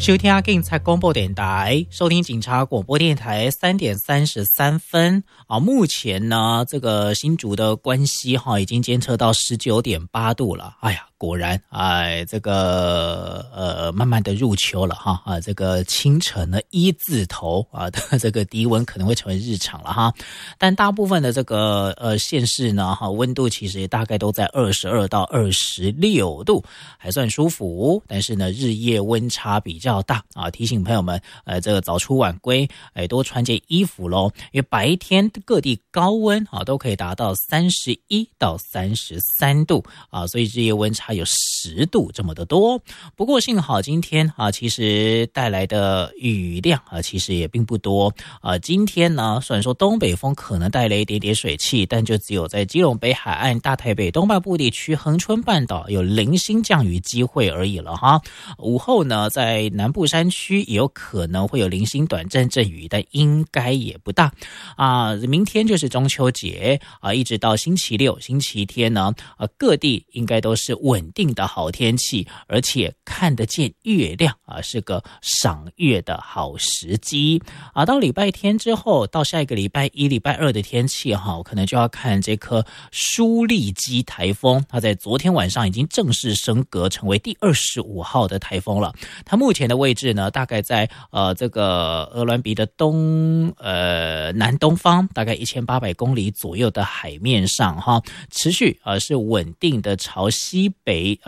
收听警察广播电台，收听警察广播电台3:33啊。目前呢，这个新竹的关西已经监测到19.8度了。哎呀，果然，这个慢慢的入秋了哈这个清晨呢一字头的这个低温可能会成为日常了哈。但大部分的这个县市呢温度其实也大概都在22到26度，还算舒服。但是呢，日夜温差比较大提醒朋友们这个早出晚归，多穿件衣服咯，因为白天各地高温都可以达到31到33度所以日夜温差有10度这么的多。不过幸好今天其实带来的雨量其实也并不多今天呢，虽然说东北风可能带来一点点水汽，但就只有在基隆北海岸、大台北东半部地区、恒春半岛有零星降雨机会而已了哈。午后呢，在南部山区也有可能会有零星短暂阵雨，但应该也不大明天就是中秋节一直到星期六、星期天呢各地应该都是稳定的好天气，而且看得见月亮是个赏月的好时机到礼拜天之后，到下一个礼拜一、礼拜二的天气可能就要看这颗舒力基台风，它在昨天晚上已经正式升格成为第25号的台风了。它目前的位置呢，大概在这个鹅銮鼻的南东方，大概1800公里左右的海面上持续是稳定的朝西北